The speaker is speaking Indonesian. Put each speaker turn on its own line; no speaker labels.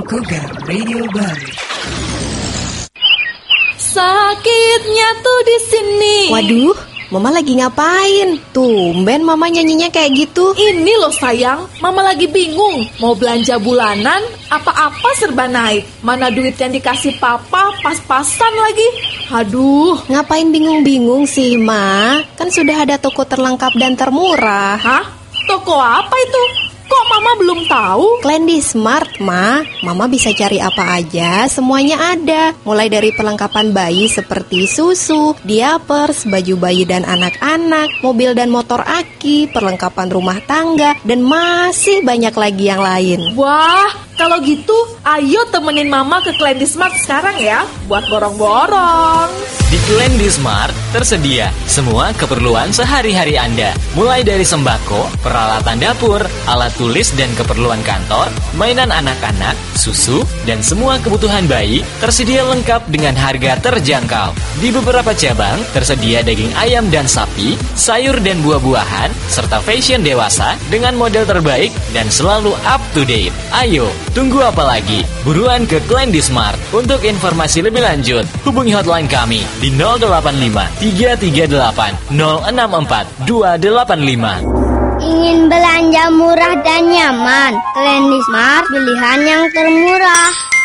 Koga Radio Bali.
Sakitnya tuh di sini.
Waduh, Mama lagi ngapain? Tumben Mama nyanyinya kayak gitu.
Ini loh sayang, Mama lagi bingung. Mau belanja bulanan, apa-apa serba naik. Mana duit yang dikasih Papa pas-pasan lagi. Aduh.
Ngapain bingung-bingung sih, Ma? Kan sudah ada toko terlengkap dan termurah.
Hah? Toko apa itu? Kok Mama belum tahu?
Klendi Smart, Ma. Mama bisa cari apa aja, semuanya ada. Mulai dari perlengkapan bayi seperti susu, diapers, baju bayi dan anak-anak, mobil dan motor aki, perlengkapan rumah tangga, dan masih banyak lagi yang lain.
Wah, kalau gitu ayo temenin Mama ke Klendi Smart sekarang ya, buat borong-borong.
Di Klendi Smart tersedia semua keperluan sehari-hari Anda. Mulai dari sembako, peralatan dapur, alat tulis dan keperluan kantor, mainan anak-anak, susu, dan semua kebutuhan bayi tersedia lengkap dengan harga terjangkau. Di beberapa cabang tersedia daging ayam dan sapi, sayur dan buah-buahan, serta fashion dewasa dengan model terbaik dan selalu up to date. Ayo, tunggu apa lagi? Buruan ke Klendi Smart. Untuk informasi lebih lanjut, hubungi hotline kami di 085 338 064 285.
Ingin belanja murah dan nyaman? Klendi Smart, pilihan yang termurah.